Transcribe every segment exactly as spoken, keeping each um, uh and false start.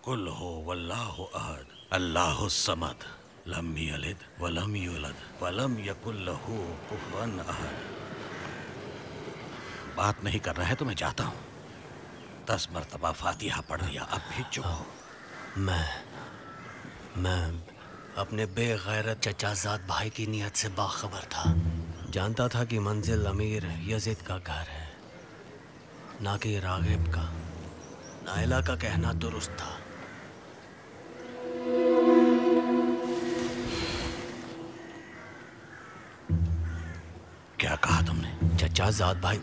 कुल हो वल्लाहु अहद अल्लाहु समद लम यलिद वलम यूलद वलम यकुल लहू कुफुवन अहद। बात नहीं कर रहा है तो मैं जाता हूँ। दस मरतबा फातिहा पढ़ लिया, अब भी चुप हो। मैं मैं अपने बेगैरत चचाजाद भाई की नीयत से बाखबर था। जानता था कि मंजिल अमीर यजीद का घर है, ना कि रागिब का। नायला का कहना दुरुस्त था। क्या कहा तुमने? चचाजाद भाई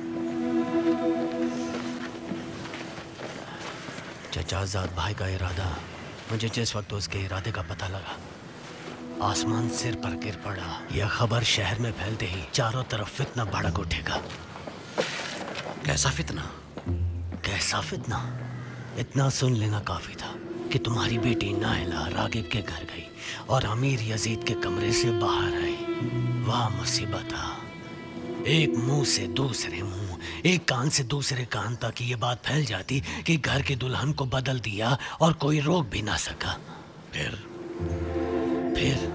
चचाजाद भाई का इरादा, मुझे जिस वक्त उसके इरादे का पता लगा, आसमान सिर पर गिर पड़ा। यह खबर शहर में फैलते ही चारों तरफ फितना भड़क उठेगा। कैसा फितना? कैसा फितना? इतना सुन लेना काफी था कि तुम्हारी बेटी नायला रागिब के घर गई और अमीर यजीद के कमरे से बाहर आई। वाह मुसीबत! एक मुंह से दूसरे मुंह, एक कान से दूसरे कान तक ये बात फैल जाती कि घर की दुल्हन को बदल दिया और कोई रोक भी ना सका। फिर फिर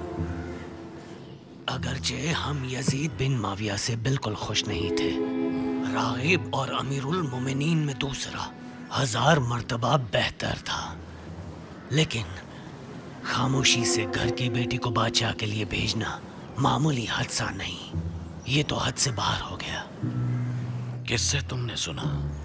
अगरचे हम यजीद बिन माविया से बिल्कुल खुश नहीं थे, रागिब और अमीरुल मोमिनीन में दूसरा हजार मर्तबा बेहतर था। लेकिन खामोशी से घर की बेटी को बादशाह के लिए भेजना मामूली हादसा नहीं, ये तो हद से बाहर हो गया। किससे तुमने सुना?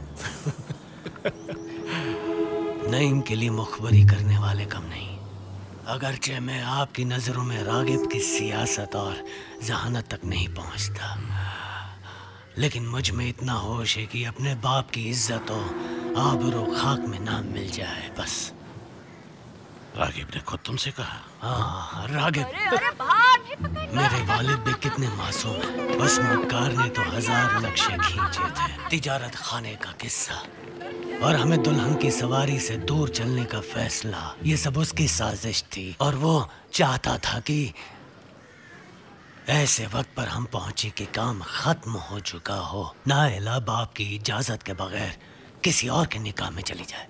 नईम के लिए मुखबरी करने वाले कम नहीं। अगरचे मैं आपकी नजरों में रागिब की सियासत और जहानत तक नहीं पहुंचता, लेकिन मुझ में इतना होश है कि अपने बाप की इज्जत और आबरू खाक में नाम मिल जाए बस। रागिब ने खुद तुमसे कहा? हाँ, रागिब। अरे अरे भाग! मेरे वालिद भी कितने मासूम हैं। बस मुक्कार ने तो हजार लक्ष्य खींचे थे। तिजारत खाने का किस्सा और हमें दुल्हन की सवारी से दूर चलने का फैसला, ये सब उसकी साजिश थी। और वो चाहता था कि ऐसे वक्त पर हम पहुंचे कि काम खत्म हो चुका हो, नायला बाप की इजाजत के बगैर किसी और के निकाह में चली जाए।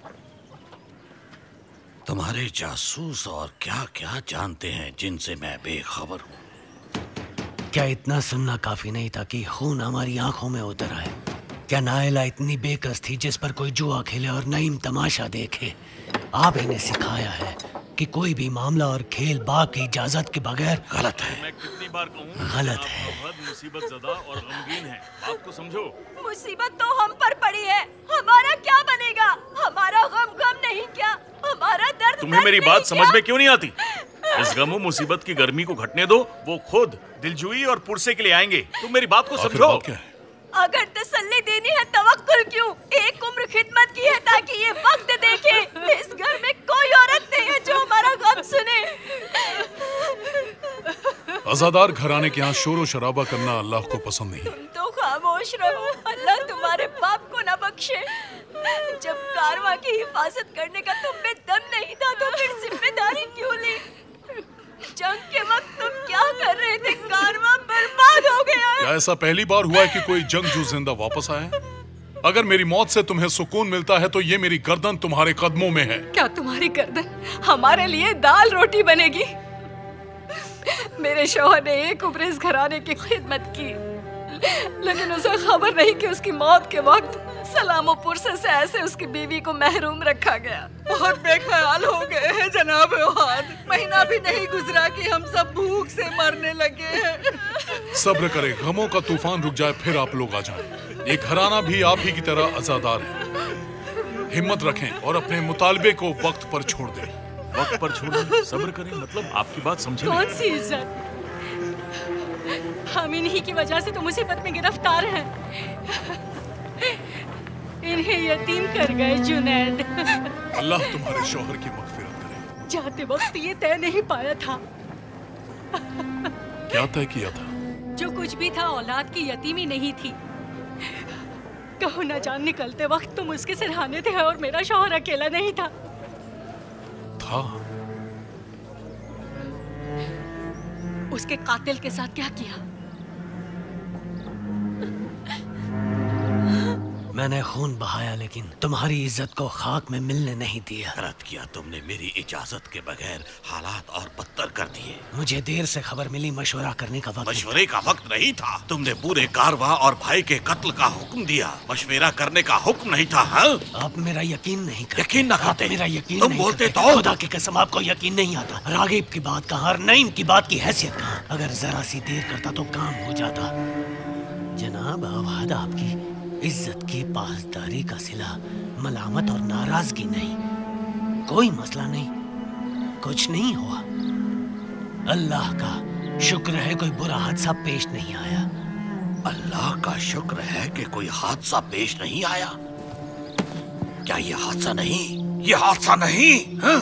तुम्हारे जासूस और क्या क्या जानते हैं जिनसे मैं बेखबर हूँ। क्या इतना सुनना काफी नहीं था कि खून हमारी आंखों में उतर आए? क्या नायला इतनी बेकस थी जिस पर कोई जुआ खेले और नईम तमाशा देखे? आप ही ने सिखाया है कि कोई भी मामला और खेल बाप की इजाजत के बगैर गलत है। मैं कितनी बार कहूँ, गलत है। मुसीबत ज़दा और गमगीन है, बात को समझो। मुसीबत तो हम पर पड़ी है, हमारा क्या बनेगा? हमारा गम गम नहीं क्या? हमारा दर्द तुम्हें दर्द मेरी नहीं बात समझ क्या? में क्यों नहीं आती? इस गम मुसीबत की गर्मी को घटने दो, वो खुद दिलजुई और पुरसे के लिए आएंगे। तुम मेरी बात को समझो। अगर तसल्ली देनी है तवक्कुल क्यों? एक उम्र खिदमत की है ताकि ये वक्त देखे। इस घर में कोई औरत नहीं है जो हमारा गम सुने। अज़ादार घराने के यहाँ शोर शराबा करना अल्लाह को पसंद नहीं। तुम तो खामोश रहो, अल्लाह तुम्हारे बाप को न बख्शे। जब कारवां की हिफाजत करने का तुम में दम नहीं था तो फिर जिम्मेदारी क्यों ली? जंग के वक्त तुम क्या कर रहे थे? कारवां बर्बाद हो गया है। क्या ऐसा पहली बार हुआ है कि कोई जंगजू जिंदा वापस आया है? अगर मेरी मौत से तुम्हें सुकून मिलता है तो ये मेरी गर्दन तुम्हारे कदमों में है। क्या तुम्हारी गर्दन हमारे लिए दाल रोटी बनेगी? मेरे शौहर ने एक उम्र इस घराने की खिदमत की, लेकिन उसे खबर नहीं कि उसकी मौत के वक्त सलामो पुरसे से ऐसे उसकी बीवी को महरूम रखा गया। बहुत बेख्याल हो गए हैं जनाब वहाद। महीना भी नहीं गुजरा कि हम सब भूख से मरने लगे हैं। सब्र करें, गमों का तूफान रुक जाए फिर आप लोग आ जाएं। एक घराना भी आप ही की तरह अज़ादार है। हिम्मत रखें और अपने मुतालबे को वक्त पर छोड़ दें। वक्त पर छोड़ दें, सब्र करें, मतलब आपकी बात समझे नहीं। कौन सी इज्जत? हम इन्हीं की वजह से तो मुसीबत में गिरफ्तार हैं। इन्हें यतीम कर गए जुनैद। अल्लाह तुम्हारे शौहर की मग़फ़िरत करे। जाते वक्त ये तय नहीं पाया था। क्या तय किया था? जो कुछ भी था औलाद की यतीमी नहीं थी। कहो न जान निकलते वक्त तुम उसके सिरहाने थे और मेरा शौहर अकेला नहीं था। था? उसके कातिल के साथ क्या किया? मैंने खून बहाया लेकिन तुम्हारी इज्जत को खाक में मिलने नहीं दिया। गलत किया तुमने, मेरी इजाजत के बगैर हालात और बदतर कर दिए। मुझे देर से खबर मिली, मशवरा करने का वक्त मशवरे का वक्त नहीं था। तुमने पूरे कारवा और भाई के कत्ल का हुक्म दिया, मशवरा करने का हुक्म नहीं था। हाँ? आप मेरा यकीन नहीं करते। यकीन न करते। मेरा यकीन तुम नहीं बोलते करते। तो खुदा की कसम आपको यकीन नहीं आता। रागिब की बात कहाँ और नईम की बात की हैसियत कहाँ? अगर जरा सी देर करता तो काम हो जाता। जनाब आवाद आपकी इज्जत की पासदारी का सिला मलामत और नाराजगी नहीं। कोई मसला नहीं, कुछ नहीं हुआ। अल्लाह का शुक्र है कोई बुरा हादसा पेश नहीं आया। अल्लाह का शुक्र है कि कोई हादसा पेश नहीं आया। क्या ये हादसा नहीं? ये हादसा नहीं? हाँ?